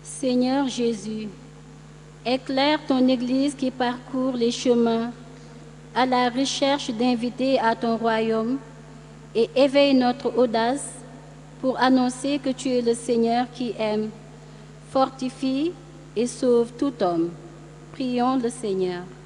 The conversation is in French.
Seigneur Jésus, éclaire ton Église qui parcourt les chemins à la recherche d'invités à ton royaume et éveille notre audace pour annoncer que tu es le Seigneur qui aime, fortifie et sauve tout homme. Prions le Seigneur.